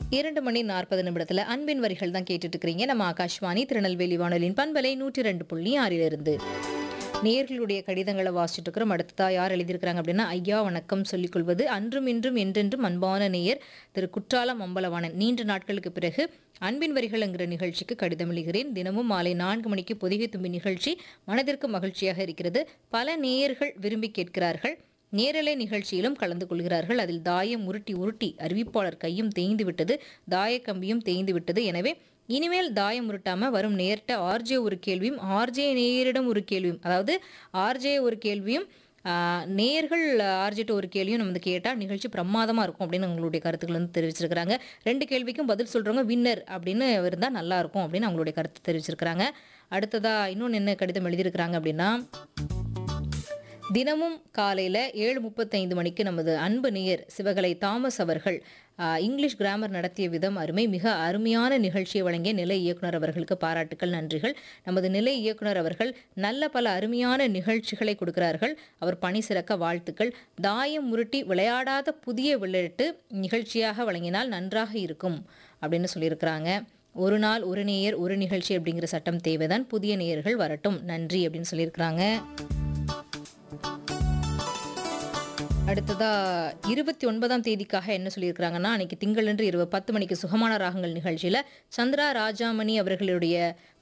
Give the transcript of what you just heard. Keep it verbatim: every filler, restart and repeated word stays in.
இரண்டு மணி நாற்பது நிமிடத்துல அன்பின் வரிகள் தான் கேட்டுட்டு இருக்கிறீங்க. நம்ம ஆகாஷ்வாணி திருநெல்வேலி வானொலியின் பண்பலை நூற்றி ரெண்டு புள்ளி ஆறிலிருந்து நேர்களுடைய கடிதங்களை வாசிச்சுட்டு இருக்கிறோம். அடுத்ததா யார் எழுதியிருக்கிறாங்க அப்படின்னா, ஐயா வணக்கம் சொல்லிக் கொள்வது அன்றும் இன்றும் என்றென்றும் அன்பான நேயர் திரு குற்றாலம் அம்பலவாணன். நீண்ட நாட்களுக்கு பிறகு அன்பின் வரிகள் என்கிற நிகழ்ச்சிக்கு கடிதம் எழுகிறேன். தினமும் மாலை நான்கு மணிக்கு பொதிகை தும்பி நிகழ்ச்சி மனதிற்கு மகிழ்ச்சியாக இருக்கிறது. பல நேயர்கள் விரும்பி கேட்கிறார்கள். நேரலை நிகழ்ச்சியிலும் கலந்து கொள்கிறார்கள். அதில் தாயம் உருட்டி உருட்டி அறிவிப்பாளர் கையும் தேய்ந்து விட்டது, தாயக்கம்பியும் தேய்ந்து விட்டது. எனவே இனிமேல் தாயம் உருட்டாம வரும் நேர்ட்ட ஆர்ஜே ஒரு கேள்வியும் ஆர்ஜே நேயரிடம் ஒரு கேள்வியும், அதாவது ஆர்ஜே ஒரு கேள்வியும் நேயர்கள் ஆர்ஜிட்ட ஒரு கேள்வியும் நம்ம கேட்டால் நிகழ்ச்சி பிரமாதமாக இருக்கும் அப்படின்னு அவங்களுடைய கருத்துக்கள் வந்து தெரிவிச்சிருக்கிறாங்க. ரெண்டு கேள்விக்கும் பதில் சொல்கிறவங்க வின்னர் அப்படின்னு இருந்தால் நல்லா இருக்கும் அப்படின்னு அவங்களுடைய கருத்து தெரிவிச்சிருக்கிறாங்க. அடுத்ததா இன்னொன்று என்ன கடிதம் எழுதியிருக்கிறாங்க அப்படின்னா, தினமும் காலையில் ஏழு முப்பத்தைந்து மணிக்கு நமது அன்பு நேயர் சிவகலை தாமஸ் அவர்கள் இங்கிலீஷ் கிராமர் நடத்திய விதம் அருமை, மிக அருமையான நிகழ்ச்சியை வழங்கிய நிலை இயக்குனர் அவர்களுக்கு பாராட்டுக்கள், நன்றிகள். நமது நிலை இயக்குனர் அவர்கள் நல்ல பல அருமையான நிகழ்ச்சிகளை கொடுக்கிறார்கள். அவர் பணி சிறக்க வாழ்த்துக்கள். தாயம் உருட்டி விளையாடாத புதிய விளையாட்டு நிகழ்ச்சியாக வழங்கினால் நன்றாக இருக்கும் அப்படின்னு சொல்லியிருக்கிறாங்க. ஒரு நாள் ஒரு நேயர் ஒரு நிகழ்ச்சி அப்படிங்கிற சட்டம் தேவைதான், புதிய நேயர்கள் வரட்டும், நன்றி அப்படின்னு சொல்லியிருக்கிறாங்க. அடுத்ததா இருபத்தி ஒன்பதாம் தேதிக்காக என்ன சொல்லியிருக்கிறாங்கன்னா, அன்னைக்கு திங்களன்று இரவு பத்து மணிக்கு சுகமான ராகங்கள் நிகழ்ச்சியில் சந்திரா ராஜாமணி அவர்களுடைய